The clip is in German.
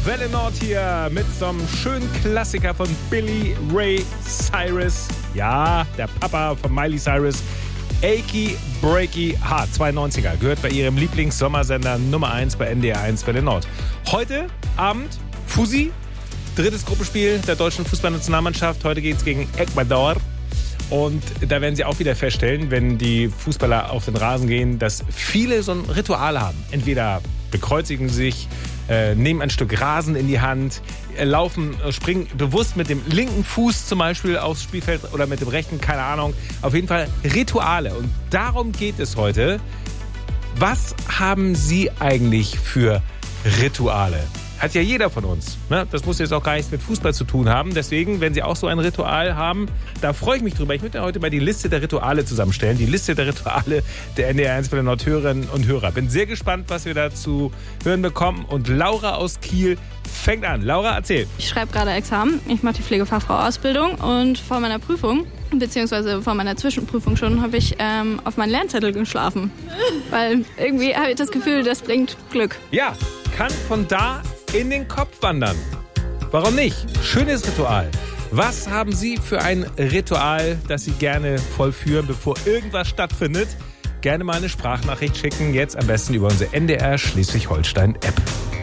Welle Nord hier mit so einem schönen Klassiker von Billy Ray Cyrus. Ja, der Papa von Miley Cyrus. Achy Breaky Heart, 92er, gehört bei ihrem Lieblings-Sommersender Nummer 1 bei NDR 1 Welle Nord. Heute Abend Fusi, drittes Gruppenspiel der deutschen Fußballnationalmannschaft. Heute geht es gegen Ecuador. Und da werden Sie auch wieder feststellen, wenn die Fußballer auf den Rasen gehen, dass viele so ein Ritual haben. Entweder bekreuzigen sich, nehmen ein Stück Rasen in die Hand, laufen, springen bewusst mit dem linken Fuß zum Beispiel aufs Spielfeld oder mit dem rechten, keine Ahnung. Auf jeden Fall Rituale. Und darum geht es heute. Was haben Sie eigentlich für Rituale? Hat ja jeder von uns. Ne? Das muss jetzt auch gar nichts mit Fußball zu tun haben. Deswegen, wenn Sie auch so ein Ritual haben, da freue ich mich drüber. Ich möchte heute mal die Liste der Rituale zusammenstellen. Die Liste der Rituale der NDR 1 Welle Nord Hörerinnen und Hörer. Bin sehr gespannt, was wir dazu hören bekommen. Und Laura aus Kiel fängt an. Laura, erzähl. Ich schreibe gerade Examen. Ich mache die Pflegefachfrau-Ausbildung. Und vor meiner Prüfung, beziehungsweise vor meiner Zwischenprüfung schon, habe ich auf meinen Lernzettel geschlafen. Weil irgendwie habe ich das Gefühl, das bringt Glück. Ja, kann von da in den Kopf wandern. Warum nicht? Schönes Ritual. Was haben Sie für ein Ritual, das Sie gerne vollführen, bevor irgendwas stattfindet? Gerne mal eine Sprachnachricht schicken, jetzt am besten über unsere NDR Schleswig-Holstein-App.